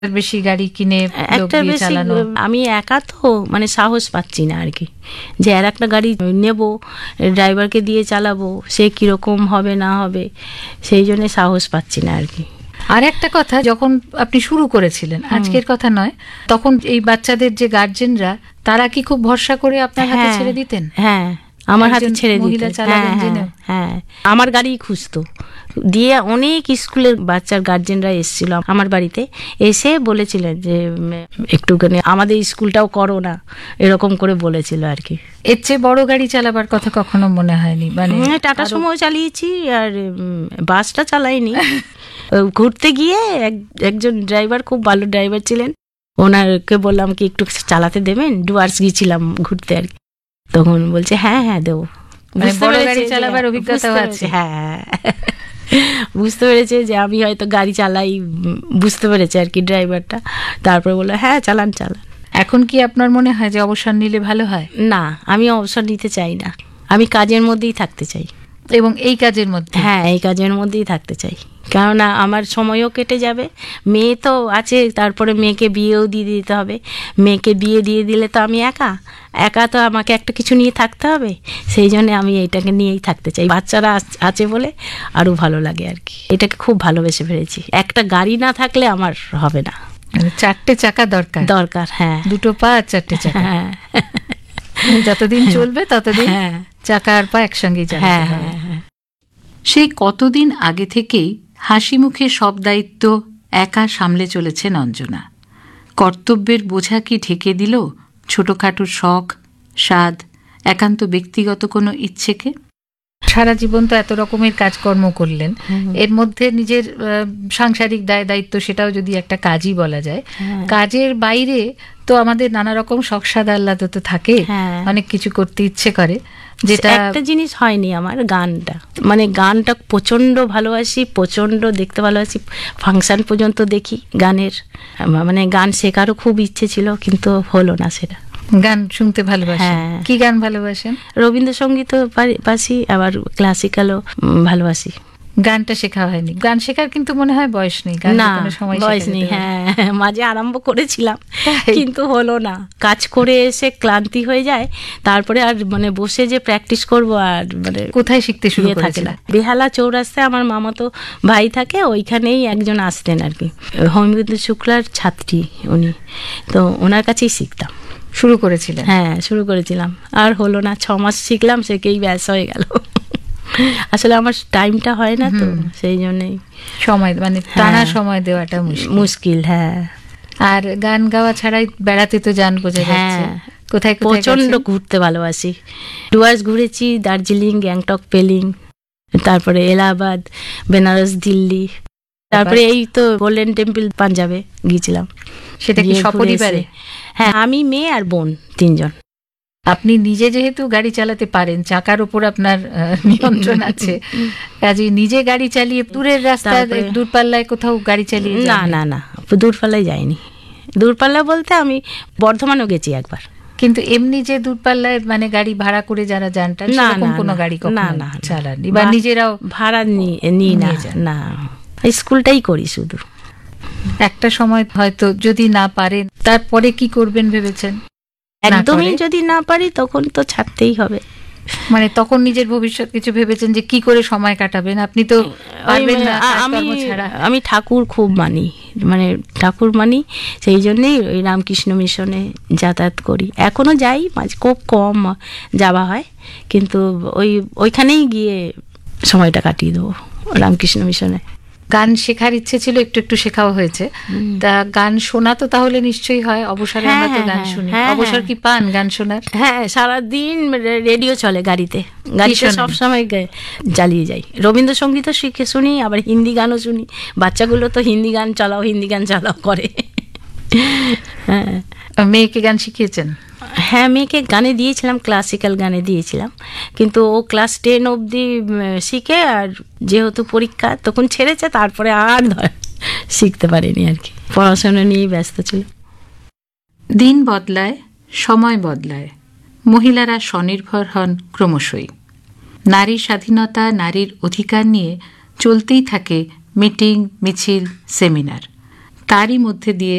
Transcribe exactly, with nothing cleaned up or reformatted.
বেশি গাড়ি কিনে একটা বেশি আমি একা তো মানে সাহস পাচ্ছি না আর কি, যে আর একটা গাড়ি নেব, ড্রাইভারকে দিয়ে চালাবো, সে কিরকম হবে না হবে, সেই জন্য সাহস পাচ্ছি না আর কি। আর একটা কথা, যখন আপনি শুরু করেছিলেন, আজকের কথা নয়, তখন এই বাচ্চাদের যে গার্জেনরা, তারা কি খুব ভরসা করে আপনার হাতে ছেড়ে দিতেন? হ্যাঁ, আমার হাতে ছেড়ে দিতেন। হ্যাঁ, আমার গাড়ি খুঁজতো, দিয়ে অনেক স্কুলের বাচ্চার গার্জেনরা এসেছিল আমার বাড়িতে, এসে বলেছিলেন যে একটুখানি আমাদের স্কুলটাও করো না, এরকম করে বলেছিল আর কি। এর চেয়ে বড় গাড়ি চালাবার কথা কখনো মনে হয়নি? মানে টাটা সুমো চালিয়েছি, আর বাসটা চালাইনি। ঘুরতে গিয়ে একজন ড্রাইভার, খুব ভালো ড্রাইভার ছিলেন, ওনাকে বললাম কি একটু চালাতে দেবেন, ডুয়ার্স গিয়েছিলাম ঘুরতে আর কি, তখন বলছে হ্যাঁ হ্যাঁ দেবো। বড় গাড়ি চালাবার অভিজ্ঞতা আছে? হ্যাঁ, বুঝতে পেরেছে যে আমি হয়তো গাড়ি চালাই, বুঝতে পেরেছে আর কি ড্রাইভারটা। তারপরে বললো হ্যাঁ চালান চালান। এখন কি আপনার মনে হয় যে অবসর নিলে ভালো হয়? না, আমি অবসর নিতে চাই না, আমি কাজের মধ্যেই থাকতে চাই। এবং এই কাজের মধ্যে? হ্যাঁ, এই কাজের মধ্যেই থাকতে চাই, কেননা আমার সময়ও কেটে যাবে। মেয়ে তো আছে, তারপরে মেয়েকে বিয়েও দিয়ে দিতে হবে, মেয়েকে বিয়ে দিয়ে দিলে তো আমি একা একা তো আমাকে একটা কিছু নিয়ে থাকতে হবে, সেই জন্য আমি এইটাকে নিয়েই থাকতে চাই। বাচ্চারা আছে বলে আরও ভালো লাগে আর কি, এটাকে খুব ভালোবেসে ফেলেছি। একটা গাড়ি না থাকলে আমার হবে না, চারটে চাকা দরকার দরকার হ্যাঁ, দুটো পা আর চারটে চাকা। হ্যাঁ, যতদিন চলবে ততদিন চাকা আর পা একসঙ্গেই চালাতে হবে। সেই কতদিন আগে থেকেই হাসি মুখে সব দায়িত্ব একা সামলে চলেছেন অঞ্জনা। কর্তব্যের বোঝা কি ঢেকে দিল ছোটখাটো শখ, স্বাদ, একান্ত ব্যক্তিগত কোনো ইচ্ছেকে? সারা জীবন তো এত রকমের কাজকর্ম করলেন, এর মধ্যে নিজের সাংসারিক দায় দায়িত্ব, সেটাও যদি একটা কাজই বলা যায়, কাজের বাইরে তো আমাদের নানা রকম শখ স্বাদ আহ্লাদ তো থাকে, অনেক কিছু করতে ইচ্ছে করে। যেটা একটা জিনিস হয়নি আমার, গানটা, মানে গানটা প্রচণ্ড ভালোবাসি, প্রচণ্ড দেখতে ভালোবাসি, ফাংশন পর্যন্ত দেখি গানের, মানে গান শেখারও খুব ইচ্ছে ছিল, কিন্তু হলো না সেটা। গান শুনতে ভালোবাসেন? কি গান ভালোবাসেন? রবীন্দ্রসঙ্গীতও বাসি, আবার ক্লাসিক্যালও ভালোবাসি। গানটা শেখা হয়নি? গান শেখার কিন্তু মনে হয় বয়স নেই। না, বয়স নেই। হ্যাঁ, মাঝে আরম্ভ করেছিলাম, কিন্তু হলো না। কাজ করে এসে ক্লান্তি হয়ে যায়, তারপরে আর মানে বসে যে প্র্যাকটিস করবো, আর মানে কোথায় শিখতে শুরু করেছিলাম? বেহালা চৌরাস্তায় আমার মামাতো ভাই থাকে, ওইখানেই একজন আসতেন আর কি, হোমিন্দ্র শুক্লার ছাত্রী উনি, তো ওনার কাছেই শিখতাম। শুরু করেছিলেন? হ্যাঁ, শুরু করেছিলাম, আর হলো না। ছ মাস শিখলাম, সেকেই ব্যাস হয়ে গেল। আসলে আমার টাইমটা হয় না তো, সেই জন্যই সময়, মানে টানা সময় দেওয়াটা মুশকিল। হ্যাঁ, আর গান গাওয়া ছাড়াই বেড়াতে তো যান বোঝা যাচ্ছে। কোথায়? প্রচন্ড ঘুরতে ভালোবাসি। ডুয়ার্স ঘুরেছি, দার্জিলিং, গ্যাংটক, পেলিং, তারপরে এলাহাবাদ, বেনারস, দিল্লি, তারপরে এই তো গোল্ডেন টেম্পল পাঞ্জাবে গিয়েছিলাম। সেটা কি সপরিবারে? হ্যাঁ, আমি, মেয়ে আর বোন, তিনজন। আপনি নিজে যেহেতু গাড়ি চালাতে পারেন, চাকার উপর আপনার নিয়ন্ত্রণ আছে, কাজে নিজে গাড়ি চালিয়ে দূরের রাস্তা, দূরপাল্লায় কোথাও গাড়ি চালিয়ে? না না না, দূরপাল্লায় যাইনি। দূরপাল্লা বলতে আমি বর্ধমানও গেছি একবার, কিন্তু এমনি যে দূরপাল্লায় মানে গাড়ি ভাড়া করে যারা যান, সেরকম কোনো গাড়ি না না চালাননি? বা নিজেরাও ভাড়া নিই না? না, স্কুলটাই করি শুধু। একটা সময় হয়তো যদি না পারেন, তারপরে কি করবেন ভেবেছেন? একদমই যদি না পারি, তখন তো ছাড়তেই হবে। মানে তখন নিজের ভবিষ্যৎ কিছু ভেবেছেন যে কি করে সময় কাটাবেন? আপনি তো পারবেন না। আমি আমি ঠাকুর খুব মানি, মানে ঠাকুর মানি, সেই জন্যেই ওই রামকৃষ্ণ মিশনে যাতায়াত করি। এখনো যাই, মাঝে খুব কম যাওয়া হয়, কিন্তু ওই ওইখানেই গিয়ে সময়টা কাটিয়ে দেবো, রামকৃষ্ণ মিশনে। গান শেখার ইচ্ছে ছিল, একটু একটু শেখাও হয়েছে। তা গান শোনা তো তাহলে নিশ্চয়ই হয়? অবসরে আমরা তো গান শুনি। অবসর কি পান গান শোনার? হ্যাঁ, সারাদিন রেডিও চলে গাড়িতে, গাড়িতে সবসময় চালিয়ে যাই। রবীন্দ্রসঙ্গীতও শিখে শুনি, আবার হিন্দি গানও শুনি। বাচ্চাগুলো তো হিন্দি গান চালাও, হিন্দি গান চালাও করে। হ্যাঁ, মেয়েকে গান শিখিয়েছেন? হ্যাঁ, মেয়েকে গানে দিয়েছিলাম, ক্লাসিক্যাল গানে দিয়েছিলাম, কিন্তু ও ক্লাস টেন অবধি শিখে, আর যেহেতু পরীক্ষা তখন ছেড়েছে, তারপরে আর শিখতে পারিনি আর কি, পড়াশোনা নিয়েই ব্যস্ত ছিল। দিন বদলায়, সময় বদলায়, মহিলারা স্বনির্ভর হন ক্রমশই। নারী স্বাধীনতা, নারীর অধিকার নিয়ে চলতেই থাকে মিটিং, মিছিল, সেমিনার। তারই মধ্যে দিয়ে